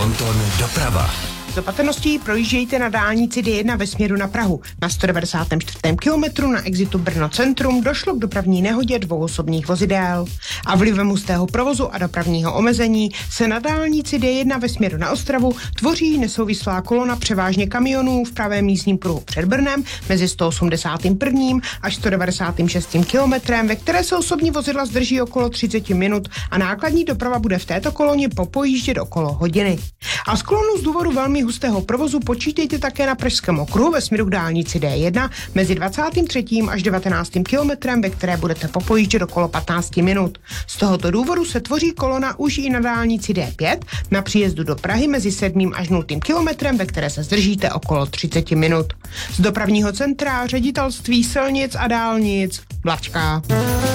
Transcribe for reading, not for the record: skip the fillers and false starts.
Bonton doprava. Z opatrností projíždějte na dálnici D1 ve směru na Prahu. Na 194. kilometru na exitu Brno centrum došlo k dopravní nehodě 2 osobních vozidel. A vlivem hustého provozu a dopravního omezení se na dálnici D1 ve směru na Ostravu tvoří nesouvislá kolona převážně kamionů v pravém jízdním pruhu před Brnem mezi 181. až 196. kilometrem, ve které se osobní vozidla zdrží okolo 30 minut a nákladní doprava bude v této koloně popojíždět okolo hodiny. A z kolonu z důvodu velmi hustého provozu počítejte také na Pražském okruhu ve směru k dálnici D1 mezi 23. až 19. kilometrem, ve které budete popojíždět okolo 15 minut. Z tohoto důvodu se tvoří kolona už i na dálnici D5 na příjezdu do Prahy mezi 7. až 0. kilometrem, ve které se zdržíte okolo 30 minut. Z dopravního centra Ředitelství silnic a dálnic Blačka.